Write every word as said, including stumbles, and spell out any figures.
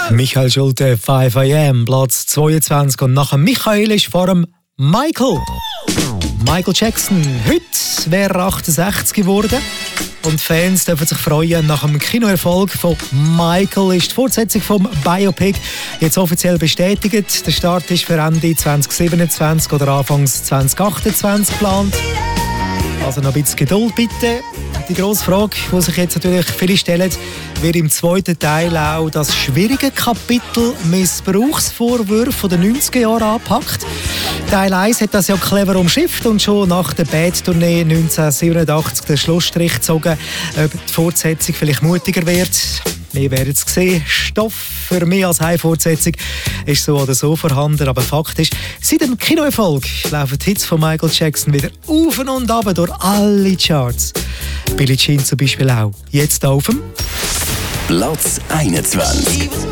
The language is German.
Michael Schulte, five a m, Platz zweiundzwanzig. Und nach dem Michael ist vor dem Michael. Michael Jackson. Heute wäre er achtundsechzig geworden. Und Fans dürfen sich freuen. Nach dem Kinoerfolg von Michael ist die Fortsetzung vom Biopic jetzt offiziell bestätigt. Der Start ist für Ende zwanzig siebenundzwanzig oder Anfangs zwanzig achtundzwanzig geplant. Also noch ein bisschen Geduld bitte. Die grosse Frage, die sich jetzt natürlich viele stellen, wird im zweiten Teil auch das schwierige Kapitel Missbrauchsvorwürfe der neunziger Jahre angepackt. Teil eins hat das ja clever umschifft und schon nach der Bad-Tournee neunzehnhundertsiebenundachtzig den Schlussstrich gezogen, ob die Fortsetzung vielleicht mutiger wird. Wir werden es sehen. Stoff für mich als Heimfortsetzung ist so oder so vorhanden. Aber Fakt ist, seit dem Kinoerfolg laufen die Hits von Michael Jackson wieder auf und ab durch alle Charts. Billie Jean zum Beispiel auch. Jetzt auf dem Platz einundzwanzig.